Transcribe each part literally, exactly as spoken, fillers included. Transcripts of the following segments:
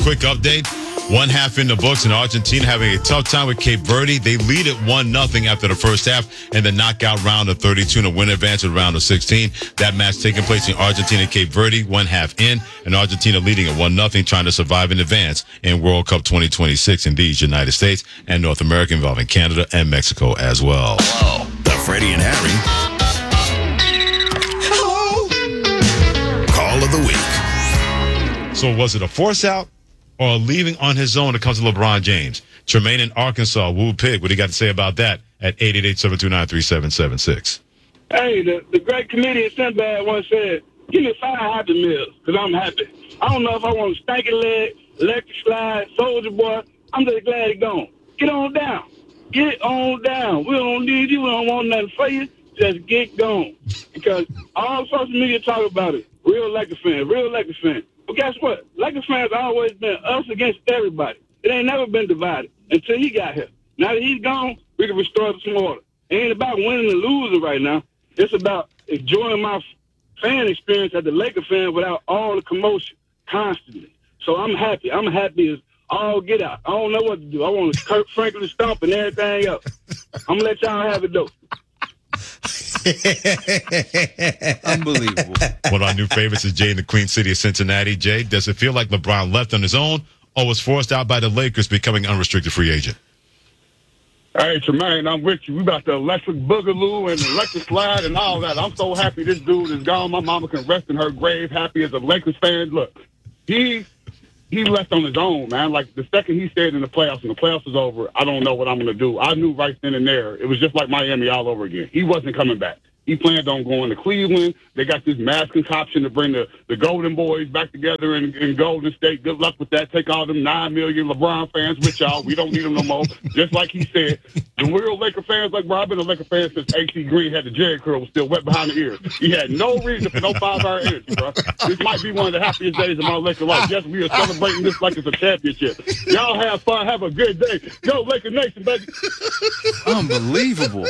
quick update. One half in the books, and Argentina having a tough time with Cape Verde. They lead it one nothing after the first half in the knockout round of thirty-two and a win advance to the round of sixteen. That match taking place in Argentina and Cape Verde, one half in, and Argentina leading at one nothing, trying to survive in advance in World Cup twenty twenty-six in these United States and North America, involving Canada and Mexico as well. Hello. The Freddie and Harry. Hello. Call of the week. So was it a force out or leaving on his own to come to LeBron James? Tremaine in Arkansas, Woo Pig, what do you got to say about that at eight eight eight, seven two nine, three seven seven six? Hey, the, the great comedian Sinbad once said, give me five Happy Meals, because I'm happy. I don't know if I want a stanky leg, electric slide, soldier boy. I'm just glad he's gone. Get on down. Get on down. We don't need you. We don't want nothing for you. Just get gone. Because all social media talk about it. Real Lakers fan, real Lakers fan. But guess what? Lakers fans always been us against everybody. It ain't never been divided until he got here. Now that he's gone, we can restore some order. It ain't about winning and losing right now. It's about enjoying my fan experience as a Lakers fan without all the commotion constantly. So I'm happy. I'm happy as all get out. I don't know what to do. I want to Kirk Franklin stomp and everything else. I'm going to let y'all have it, though. Unbelievable. One of our new favorites is Jay in the Queen City of Cincinnati. Jay, does it feel like LeBron left on his own or was forced out by the Lakers becoming unrestricted free agent? Hey, Tremaine, I'm with you. We got the electric boogaloo and the electric slide and all that. I'm so happy this dude is gone. My mama can rest in her grave happy as a Lakers fan. Look, he he left on his own, man. Like, the second he stayed in the playoffs and the playoffs was over, I don't know what I'm going to do. I knew right then and there. It was just like Miami all over again. He wasn't coming back. He planned on going to Cleveland. They got this mass concoction to bring the, the Golden Boys back together in, in Golden State. Good luck with that. Take all them nine million LeBron fans with y'all. We don't need them no more. Just like he said, the real Laker fans, like, bro, I've been a Laker fan since A C Green had the Jerry curl, was still wet behind the ears. He had no reason for no five-hour energy, bro. This might be one of the happiest days of my Laker life. Yes, we are celebrating this like it's a championship. Y'all have fun. Have a good day. Go Laker Nation, baby. Unbelievable.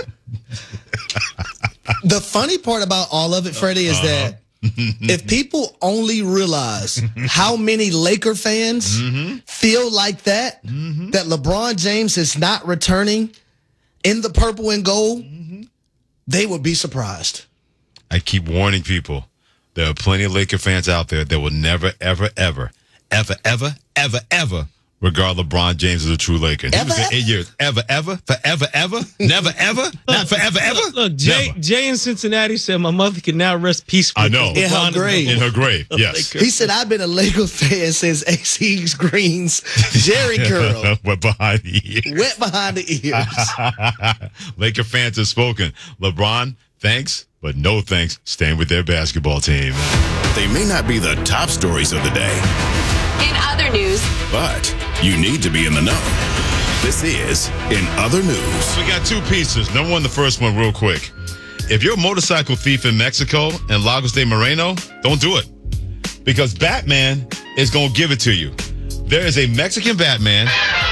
The funny part about all of it, Freddie, is uh-huh. that if people only realize how many Laker fans mm-hmm. feel like that, mm-hmm. that LeBron James is not returning in the purple and gold, mm-hmm. they would be surprised. I keep warning people. There are plenty of Laker fans out there that will never, ever, ever, ever, ever, ever, ever regard LeBron James as a true Laker. He Ever, was there ever? eight years. Ever, ever, forever, ever, never, ever, not forever, ever. Look, look Jay, Never. Jay in Cincinnati said my mother can now rest peacefully. I know. In her grave. In her grave, yes. He said, I've been a Laker fan since A C Green's Jerry curl. We're behind the ears. Wet behind the ears. Laker fans have spoken. LeBron, thanks, but no thanks. Staying with their basketball team. They may not be the top stories of the day, In other news, but you need to be in the know. This is In Other News. We got two pieces. Number one, the first one real quick. If you're a motorcycle thief in Mexico and Lagos de Moreno, don't do it. Because Batman is going to give it to you. There is a Mexican Batman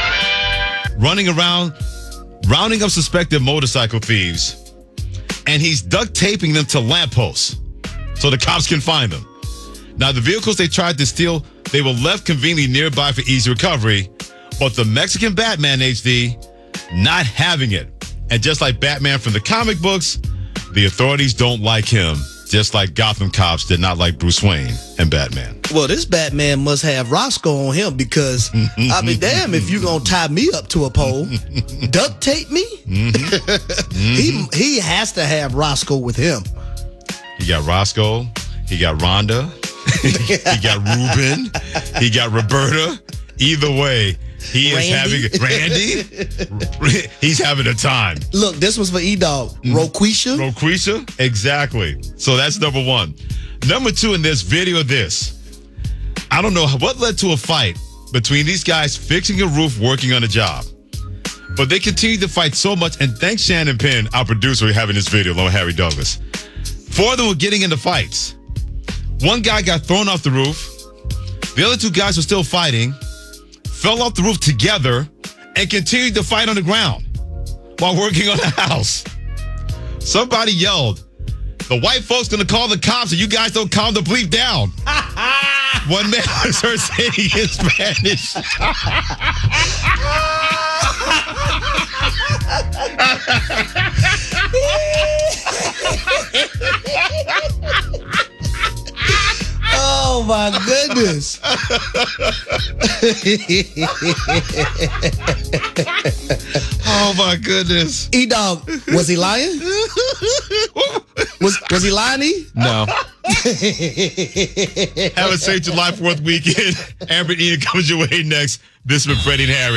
running around, rounding up suspected motorcycle thieves, and he's duct taping them to lampposts so the cops can find them. Now, the vehicles they tried to steal, they were left conveniently nearby for easy recovery, but the Mexican Batman, H D, not having it. And just like Batman from the comic books, the authorities don't like him, just like Gotham cops did not like Bruce Wayne and Batman. Well, this Batman must have Roscoe on him because I'll be damned if you're going to tie me up to a pole. Duct tape me? Mm-hmm. he he has to have Roscoe with him. He got Roscoe. He got Rhonda. He got Ruben. He got Roberta. Either way, he is Randy. having Randy. He's having a time. Look, this was for E-Dog. Roquisha. Roquisha? Exactly. So that's number one. Number two, in this video, this. I don't know what led to a fight between these guys fixing a roof, working on a job. But they continued to fight so much, and thanks Shannon Penn, our producer, for having this video, along with Harry Douglas. Four of them were getting into fights. One guy got thrown off the roof. The other two guys were still fighting, fell off the roof together, and continued to fight on the ground while working on the house. Somebody yelled, "The white folks gonna call the cops if you guys don't calm the bleep down." One man was heard saying in Spanish. Oh my goodness. Oh my goodness. E-Dog, was he lying? Was was he lying, E? No. Have a safe July fourth weekend. Amber and Ian comes your way next. This has been Freddie and Harry.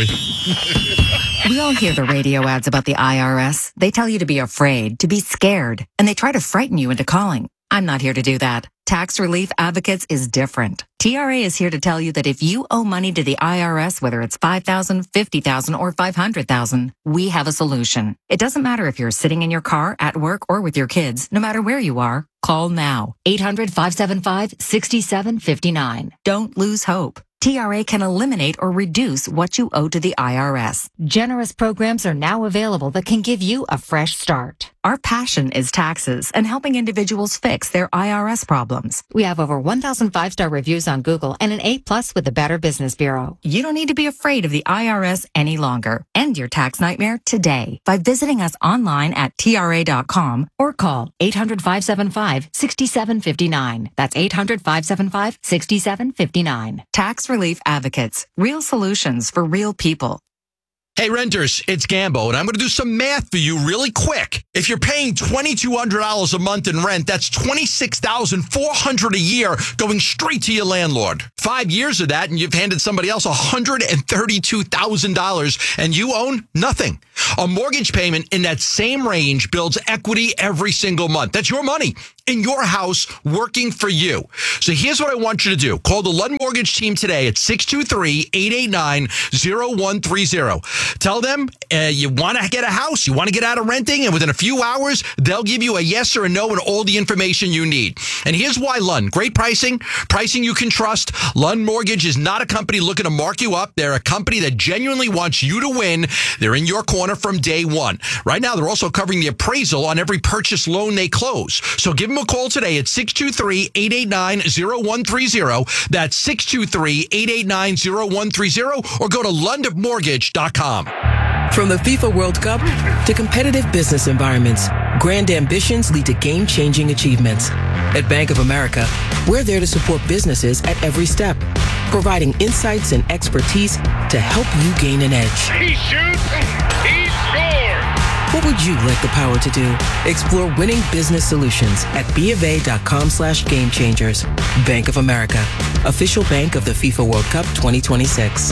We all hear the radio ads about the I R S. They tell you to be afraid, to be scared, and they try to frighten you into calling. I'm not here to do that. Tax Relief Advocates is different. T R A is here to tell you that if you owe money to the I R S, whether it's five thousand dollars, fifty thousand dollars, or five hundred thousand dollars, we have a solution. It doesn't matter if you're sitting in your car, at work, or with your kids. No matter where you are, call now. eight hundred, five seven five, six seven five nine. Don't lose hope. T R A can eliminate or reduce what you owe to the I R S. Generous programs are now available that can give you a fresh start. Our passion is taxes and helping individuals fix their I R S problems. We have over one thousand five-star reviews on Google and an A plus with the Better Business Bureau. You don't need to be afraid of the I R S any longer. End your tax nightmare today by visiting us online at T R A dot com or call eight hundred, five seven five, six seven five nine. That's eight hundred, five seven five, six seven five nine. Tax Relief Advocates. Real solutions for real people. Hey, renters, it's Gambo, and I'm going to do some math for you really quick. If you're paying two thousand two hundred dollars a month in rent, that's twenty-six thousand four hundred dollars a year going straight to your landlord. Five years of that, and you've handed somebody else one hundred thirty-two thousand dollars, and you own nothing. A mortgage payment in that same range builds equity every single month. That's your money in your house working for you. So here's what I want you to do. Call the Lund Mortgage team today at six two three, eight eight nine, zero one three zero. Tell them uh, you want to get a house, you want to get out of renting, and within a few hours, they'll give you a yes or a no and all the information you need. And here's why Lund. Great pricing, pricing you can trust. Lund Mortgage is not a company looking to mark you up. They're a company that genuinely wants you to win. They're in your corner from day one. Right now, they're also covering the appraisal on every purchase loan they close. So give them a call today at six two three, eight eight nine, zero one three zero. That's six two three, eight eight nine, zero one three zero, or go to lund mortgage dot com. From the FIFA World Cup to competitive business environments, grand ambitions lead to game-changing achievements. At Bank of America, we're there to support businesses at every step, providing insights and expertise to help you gain an edge. He shoots, he scores! What would you like the power to do? Explore winning business solutions at BofA.com slash game changers. Bank of America, official bank of the FIFA World Cup twenty twenty-six.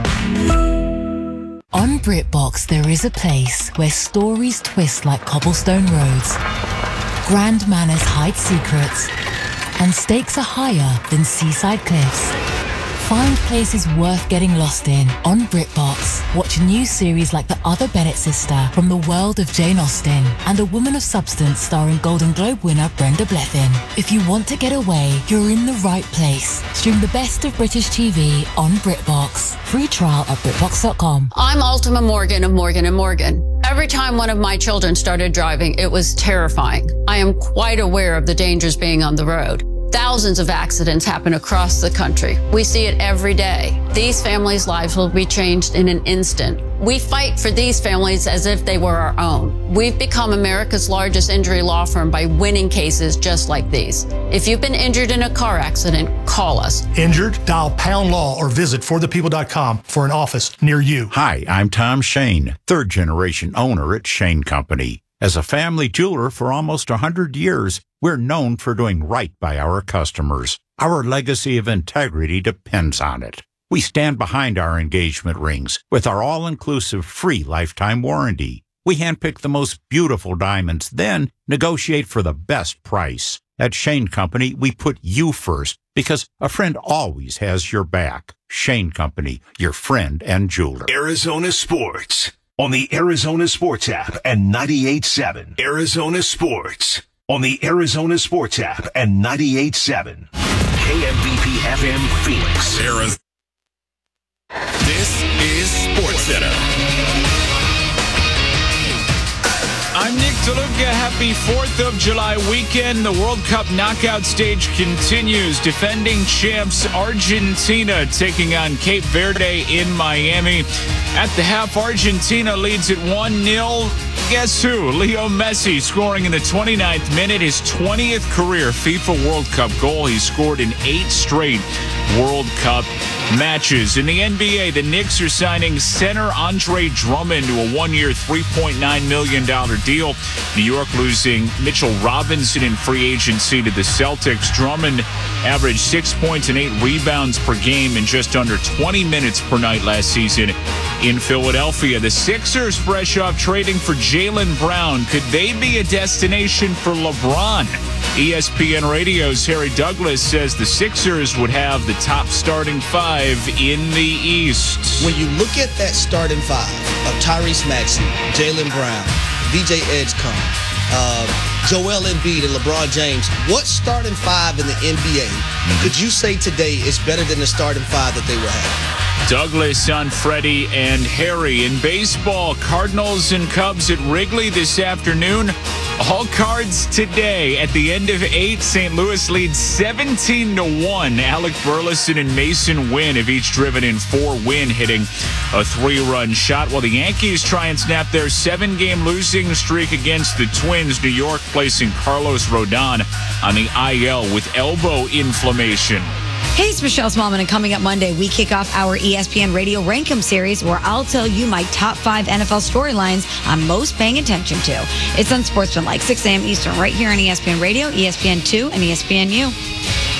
On BritBox, there is a place where stories twist like cobblestone roads, grand manners hide secrets, and stakes are higher than seaside cliffs. Find places worth getting lost in on BritBox. Watch new series like The Other Bennett Sister from the world of Jane Austen and A Woman of Substance starring Golden Globe winner Brenda Blethyn. If you want to get away, you're in the right place. Stream the best of British T V on BritBox. Free trial at BritBox dot com. I'm Ultima Morgan of Morgan and Morgan. Every time one of my children started driving, it was terrifying. I am quite aware of the dangers being on the road. Thousands of accidents happen across the country. We see it every day. These families' lives will be changed in an instant. We fight for these families as if they were our own. We've become America's largest injury law firm by winning cases just like these. If you've been injured in a car accident, call us. Injured? Dial pound law or visit for the people dot com for an office near you. Hi, I'm Tom Shane, third generation owner at Shane Company. As a family jeweler for almost one hundred years, we're known for doing right by our customers. Our legacy of integrity depends on it. We stand behind our engagement rings with our all-inclusive free lifetime warranty. We handpick the most beautiful diamonds, then negotiate for the best price. At Shane Company, we put you first because a friend always has your back. Shane Company, your friend and jeweler. Arizona Sports on the Arizona Sports app and ninety-eight point seven. Arizona Sports on the Arizona Sports app and ninety-eight point seven. K M V P F M Phoenix, Arizona. This is SportsCenter. I'm Nick DeLuca. Happy fourth of July weekend. The World Cup knockout stage continues. Defending champs Argentina taking on Cape Verde in Miami. At the half, Argentina leads at one nil. Guess who? Leo Messi scoring in the twenty-ninth minute, his twentieth career FIFA World Cup goal. He scored in eight straight World Cup matches. In the N B A, the Knicks are signing center Andre Drummond to a one-year, three point nine million dollars deal. New York losing Mitchell Robinson in free agency to the Celtics. Drummond averaged six points and eight rebounds per game in just under twenty minutes per night last season in Philadelphia. The Sixers fresh off trading for Jaylen Brown. Could they be a destination for LeBron? E S P N Radio's Harry Douglas says the Sixers would have the top starting five in the East. When you look at that starting five of Tyrese Maxey, Jaylen Brown, V J Edgecombe, uh, Joel Embiid, and LeBron James, what starting five in the N B A mm-hmm. could you say today is better than the starting five that they will have? Douglas on Freddie and Harry. In baseball, Cardinals and Cubs at Wrigley this afternoon. All cards today. At the end of eight, Saint Louis leads seventeen to one. Alec Burleson and Mason Wynn have each driven in four. Wynn hitting a three-run shot, while the Yankees try and snap their seven-game losing streak against the Twins. New York placing Carlos Rodon on the I L with elbow inflammation. Hey, it's Michelle Smallman, and coming up Monday, we kick off our E S P N Radio Rankum series, where I'll tell you my top five N F L storylines I'm most paying attention to. It's Unsportsmanlike, six a.m. Eastern, right here on E S P N Radio, E S P N two, and E S P N U.